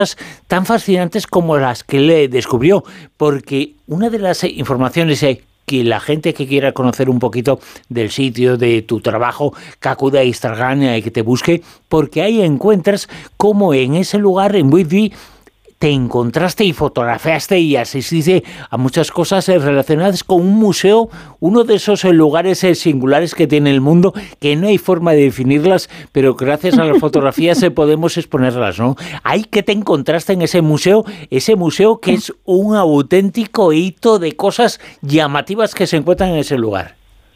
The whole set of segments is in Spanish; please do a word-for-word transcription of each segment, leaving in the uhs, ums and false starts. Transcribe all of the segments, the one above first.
tan fascinantes como las que le descubrió, porque una de las informaciones eh, que la gente que quiera conocer un poquito del sitio, de tu trabajo, que acude a Instagram y que te busque, porque ahí encuentras cómo en ese lugar, en Whitby, te encontraste y fotografiaste y asististe a muchas cosas relacionadas con un museo, uno de esos lugares singulares que tiene el mundo, que no hay forma de definirlas, pero gracias a las fotografías podemos exponerlas, ¿no? Ahí que te encontraste en ese museo, ese museo que es un auténtico hito de cosas llamativas que se encuentran en ese lugar.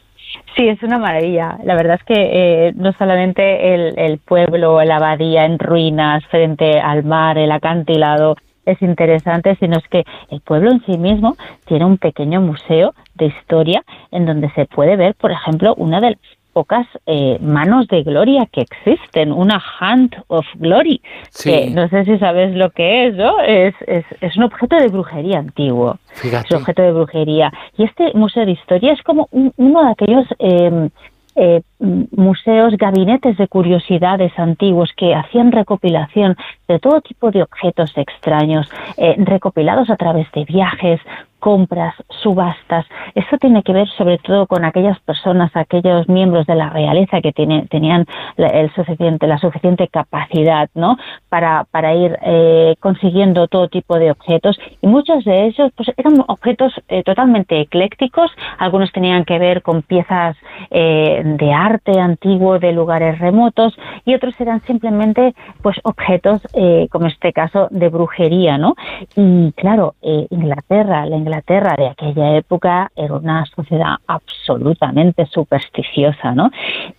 Sí, es una maravilla. La verdad es que eh, no solamente el, el pueblo, la abadía en ruinas frente al mar, el acantilado es interesante, sino es que el pueblo en sí mismo tiene un pequeño museo de historia en donde se puede ver, por ejemplo, una de las pocas eh, manos de gloria que existen, una Hand of Glory, sí. que no sé si sabes lo que es, ¿no? Es, es, es un objeto de brujería antiguo. Fíjate. Es un objeto de brujería. Y este museo de historia es como un, uno de aquellos eh, eh, museos, gabinetes de curiosidades antiguos que hacían recopilación de todo tipo de objetos extraños, eh, recopilados a través de viajes, compras, subastas. Esto tiene que ver sobre todo con aquellas personas, aquellos miembros de la realeza que tiene, tenían la, el suficiente, la suficiente capacidad, ¿no? para, para ir eh, consiguiendo todo tipo de objetos, y muchos de ellos pues eran objetos eh, totalmente eclécticos. Algunos tenían que ver con piezas eh, de arte antiguo de lugares remotos, y otros eran simplemente pues objetos eh, como este caso de brujería, ¿no? Y claro, eh, Inglaterra, la Inglaterra de aquella época era una sociedad absolutamente supersticiosa, ¿no?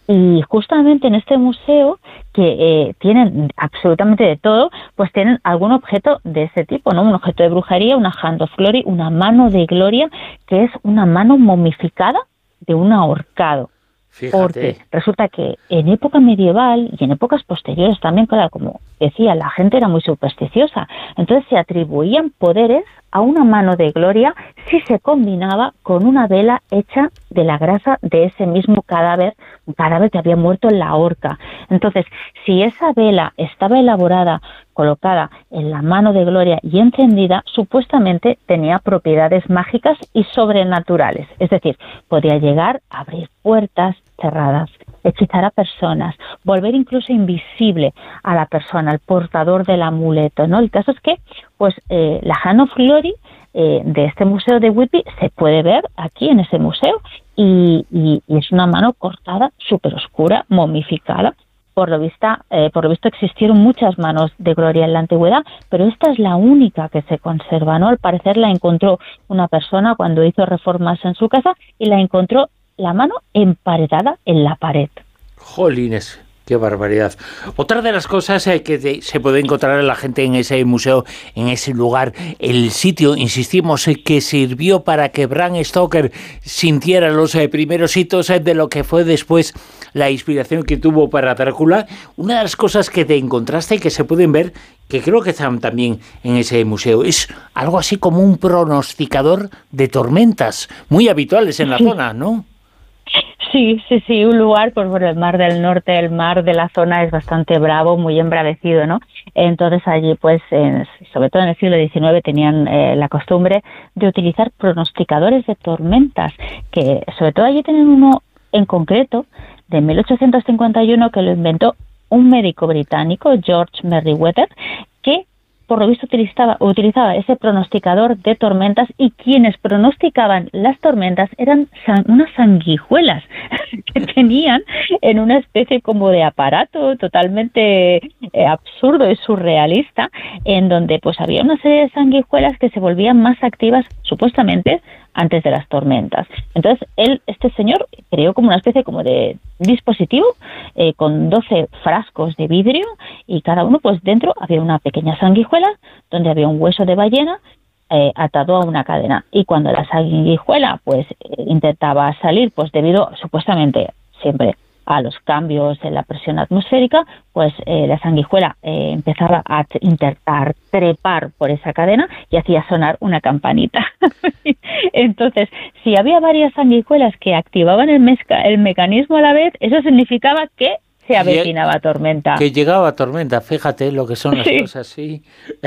Y justamente en este museo, que eh, tienen absolutamente de todo, pues tienen algún objeto de ese tipo, ¿no? Un objeto de brujería, una Hand of Glory, una mano de gloria, que es una mano momificada de un ahorcado. Fíjate. Porque resulta que en época medieval y en épocas posteriores también, claro, como decía, la gente era muy supersticiosa. Entonces se atribuían poderes a una mano de gloria si se combinaba con una vela hecha de la grasa de ese mismo cadáver, un cadáver que había muerto en la horca. Entonces, si esa vela estaba elaborada, colocada en la mano de gloria y encendida, supuestamente tenía propiedades mágicas y sobrenaturales. Es decir, podía llegar a abrir puertas cerradas, hechizar a personas, volver incluso invisible a la persona, al portador del amuleto, ¿no? El caso es que, pues, eh, la Hand of Glory eh, de este museo de Whitby se puede ver aquí en ese museo, y, y, y es una mano cortada, súper oscura, momificada. Por lo, vista, eh, por lo visto existieron muchas manos de gloria en la antigüedad, pero esta es la única que se conserva, ¿no? Al parecer la encontró una persona cuando hizo reformas en su casa y la encontró la mano emparedada en la pared. Jolines, qué barbaridad. Otra de las cosas eh, que de, se puede encontrar la gente en ese museo, en ese lugar, el sitio, insistimos, eh, que sirvió para que Bram Stoker sintiera los eh, primeros hitos eh, de lo que fue después la inspiración que tuvo para Drácula. Una de las cosas que te encontraste y que se pueden ver, que creo que están también en ese museo, es algo así como un pronosticador de tormentas, muy habituales en la sí. zona, ¿no? Sí, sí, sí, un lugar, pues por el Mar del Norte, el mar de la zona es bastante bravo, muy embravecido, ¿no? Entonces allí, pues, en, sobre todo en el siglo diecinueve, tenían eh, la costumbre de utilizar pronosticadores de tormentas, que sobre todo allí tienen uno en concreto, de mil ochocientos cincuenta y uno, que lo inventó un médico británico, George Merriweather, que por lo visto utilizaba, utilizaba ese pronosticador de tormentas, y quienes pronosticaban las tormentas eran san, unas sanguijuelas que tenían en una especie como de aparato totalmente eh, absurdo y surrealista, en donde pues había una serie de sanguijuelas que se volvían más activas supuestamente antes de las tormentas. Entonces, él, este señor creó como una especie como de dispositivo eh, con doce frascos de vidrio, y cada uno, pues dentro había una pequeña sanguijuela donde había un hueso de ballena eh, atado a una cadena. Y cuando la sanguijuela pues eh, intentaba salir, pues debido supuestamente siempre a los cambios en la presión atmosférica, pues eh, la sanguijuela eh, empezaba a intentar trepar por esa cadena y hacía sonar una campanita. Entonces, si había varias sanguijuelas que activaban el, mezca, el mecanismo a la vez, eso significaba que se avecinaba tormenta. Que llegaba tormenta, fíjate lo que son las Sí. cosas, sí.